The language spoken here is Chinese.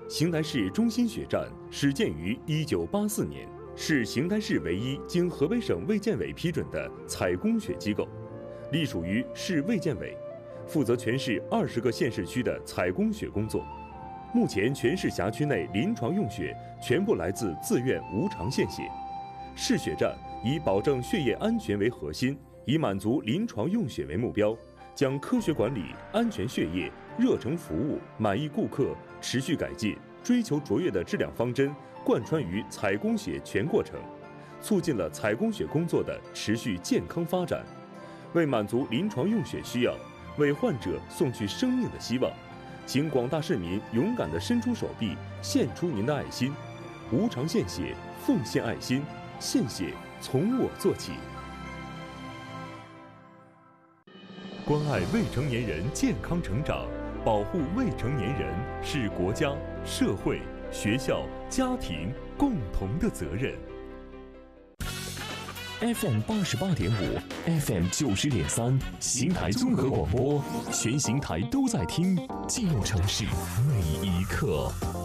邢台市中心血站始建于1984年，是邢台市唯一经河北省卫健委批准的采供血机构，隶属于市卫健委，负责全市20个县市区的采供血工作。目前全市辖区内临床用血全部来自自愿无偿献血。市血站以保证血液安全为核心，以满足临床用血为目标，将科学管理、安全血液、热诚服务、满意顾客、持续改进、追求卓越的质量方针贯穿于采供血全过程，促进了采供血工作的持续健康发展。为满足临床用血需要，为患者送去生命的希望，请广大市民勇敢地伸出手臂，献出您的爱心，无偿献血，奉献爱心，献血从我做起。关爱未成年人健康成长，保护未成年人是国家、社会、学校、家庭共同的责任。 FM 88.5 ，FM 90.3，邢台综合广播，全邢台都在听，记录城市每一刻。